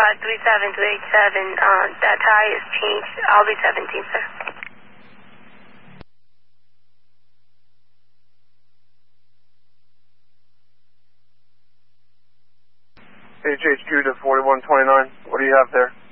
287 that tie is changed. I'll be 17, sir. HHQ to 4129. What do you have there?